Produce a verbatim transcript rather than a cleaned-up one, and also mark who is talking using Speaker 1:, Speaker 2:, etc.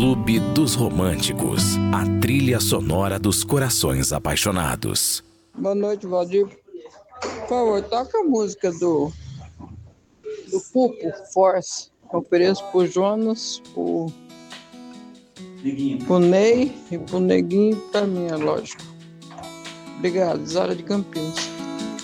Speaker 1: Clube dos Românticos, a trilha sonora dos corações apaixonados.
Speaker 2: Boa noite, Valdir. Por favor, toca a música do, do Pupo Force. Eu ofereço pro Jonas, pro, pro Ney e pro Neguinho e pra mim, é lógico. Obrigado, Zara de Campinas.